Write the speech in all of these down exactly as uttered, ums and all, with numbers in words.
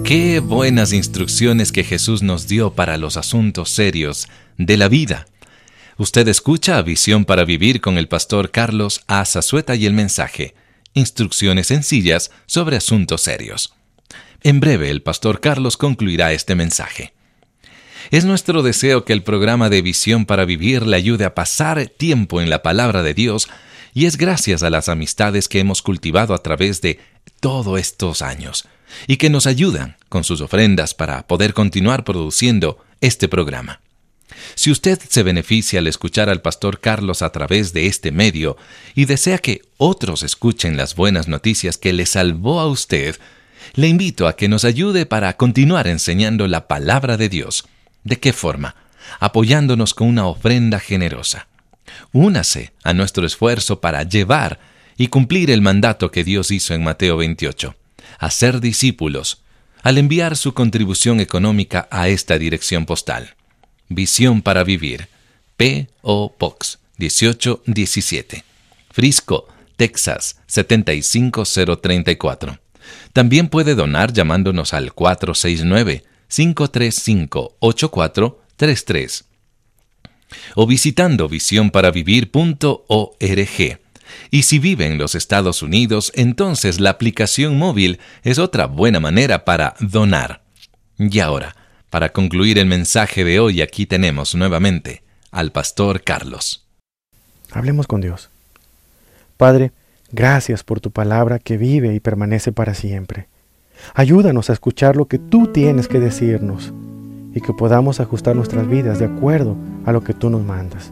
Qué buenas instrucciones que Jesús nos dio para los asuntos serios de la vida. Usted escucha a Visión para Vivir con el pastor Carlos A. Zazueta y el mensaje, Instrucciones sencillas sobre asuntos serios. En breve, el pastor Carlos concluirá este mensaje. Es nuestro deseo que el programa de Visión para Vivir le ayude a pasar tiempo en la palabra de Dios, y es gracias a las amistades que hemos cultivado a través de todos estos años, y que nos ayudan con sus ofrendas para poder continuar produciendo este programa. Si usted se beneficia al escuchar al pastor Carlos a través de este medio y desea que otros escuchen las buenas noticias que le salvó a usted, le invito a que nos ayude para continuar enseñando la palabra de Dios. ¿De qué forma? Apoyándonos con una ofrenda generosa. Únase a nuestro esfuerzo para llevar y cumplir el mandato que Dios hizo en Mateo veintiocho, hacer discípulos, al enviar su contribución económica a esta dirección postal. Visión para Vivir, P O Box dieciocho diecisiete, Frisco, Texas setenta y cinco cero treinta y cuatro. También puede donar llamándonos al cuatro seis nueve, cinco tres cinco, ocho cuatro tres tres o visitando visión para vivir punto org. Y si vive en los Estados Unidos, entonces la aplicación móvil es otra buena manera para donar. Y ahora, para concluir el mensaje de hoy, aquí tenemos nuevamente al pastor Carlos. Hablemos con Dios. Padre, gracias por tu palabra que vive y permanece para siempre. Ayúdanos a escuchar lo que tú tienes que decirnos y que podamos ajustar nuestras vidas de acuerdo a lo que tú nos mandas.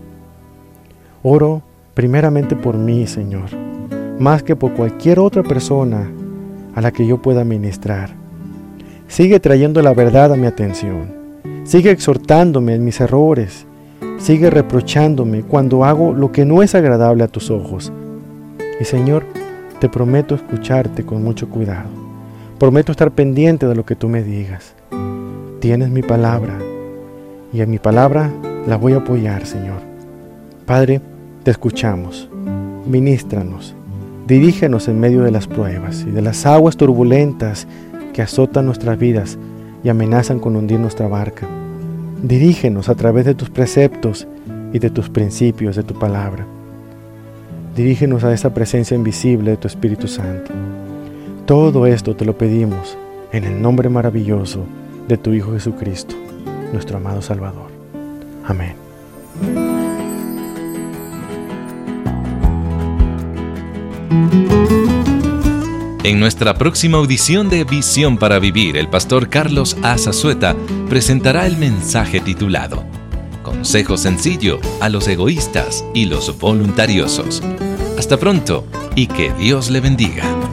Oro primeramente por mí, Señor, más que por cualquier otra persona a la que yo pueda ministrar. Sigue trayendo la verdad a mi atención. Sigue exhortándome en mis errores. Sigue reprochándome cuando hago lo que no es agradable a tus ojos. Y Señor, te prometo escucharte con mucho cuidado. Prometo estar pendiente de lo que tú me digas. Tienes mi palabra, y en mi palabra la voy a apoyar, Señor. Padre, te escuchamos. Ministranos. Dirígenos en medio de las pruebas y de las aguas turbulentas que azotan nuestras vidas y amenazan con hundir nuestra barca. Dirígenos a través de tus preceptos y de tus principios, de tu palabra. Dirígenos a esa presencia invisible de tu Espíritu Santo. Todo esto te lo pedimos en el nombre maravilloso de tu Hijo Jesucristo, nuestro amado Salvador. Amén. En nuestra próxima audición de Visión para Vivir, el pastor Carlos A. Zazueta presentará el mensaje titulado Consejo sencillo a los egoístas y los voluntariosos. Hasta pronto y que Dios le bendiga.